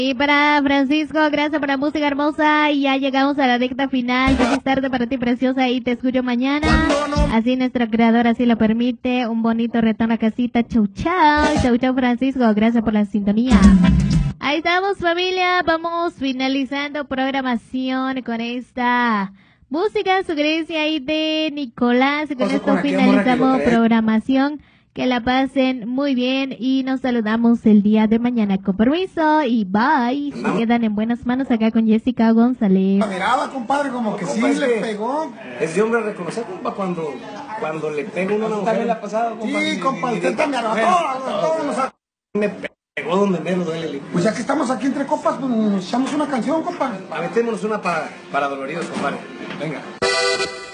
Y para Francisco, gracias por la música hermosa. Y ya llegamos a la recta final. Feliz tarde para ti, preciosa. Y te escucho mañana. Así nuestro creador así lo permite. Un bonito retorno a casita. Chau, chau. Chau, chau, Francisco. Gracias por la sintonía. Ahí estamos, familia. Vamos finalizando programación con esta música, sugerencia ahí de Nicolás. Con esto finalizamos programación. Que la pasen muy bien y nos saludamos el día de mañana. Con permiso y bye. Se quedan en buenas manos acá con Jessica González. La mirada, compadre, como que sí le pegó. Es de hombre a reconocer, compa, cuando le pega uno a una mujer. También la pasada, compa. Sí, compa, usted también a me pegó donde menos duele. Pues ya que estamos aquí entre copas, pues nos echamos una canción, compa. Aventémonos una para doloridos, compadre. Venga.